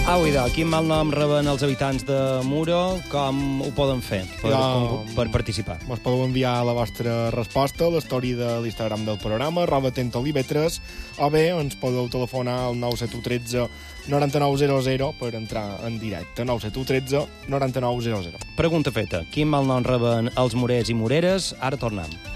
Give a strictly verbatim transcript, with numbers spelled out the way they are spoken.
Au, idò, quin mal nom reben els habitants de Muro? Com ho poden fer per, Ja, per participar? Mos podeu enviar la vostra resposta a l'història de l'Instagram del programa, arroba tentolivetres, o bé ens podeu telefonar al nou set u tretze noranta-nou zero zero per entrar en directe. nou set u tretze noranta-nou zero zero. Pregunta feta. Quin mal nom reben els morers i moreres? Ara tornem.